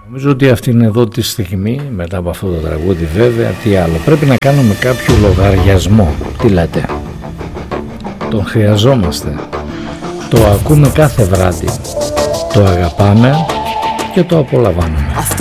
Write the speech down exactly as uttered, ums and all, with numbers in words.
Νομίζω ότι αυτή είναι εδώ τη στιγμή, μετά από αυτό το τραγούδι βέβαια, τι άλλο. Πρέπει να κάνουμε κάποιο λογαριασμό. Τι λέτε? Τον χρειαζόμαστε. Το ακούμε κάθε βράδυ. Το αγαπάμε και το απολαμβάνουμε.